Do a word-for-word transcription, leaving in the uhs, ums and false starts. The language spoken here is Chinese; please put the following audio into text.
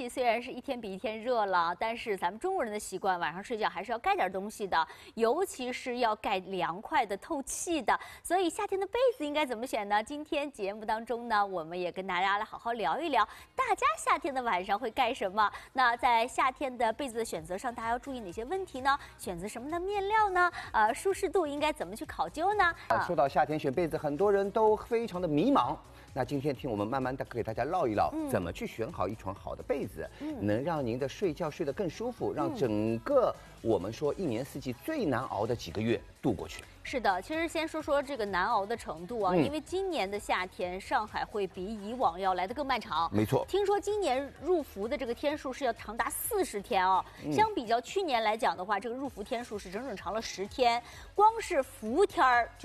气虽然是一天比一天热了，但是咱们中国人的习惯，晚上睡觉还是要盖点东西的，尤其是要盖凉快的、透气的。所以夏天的被子应该怎么选呢？今天节目当中呢，我们也跟大家来好好聊一聊，大家夏天的晚上会盖什么？那在夏天的被子的选择上，大家要注意哪些问题呢？选择什么的面料呢？呃，舒适度应该怎么去考究呢？ 啊，说到夏天选被子，很多人都非常的迷茫。那今天听我们慢慢的给大家唠一唠，嗯、怎么去选好一床好的被子，嗯、能让您的睡觉睡得更舒服，让整个我们说一年四季最难熬的几个月度过去。 是的，其实先说说这个难熬的程度啊，嗯、因为今年的夏天上海会比以往要来得更漫长。 没错， 听说今年入伏的这个天数是要长达四十天哦。嗯、相比较去年来讲的话，这个入伏天数是整整长了十天，光是伏天儿就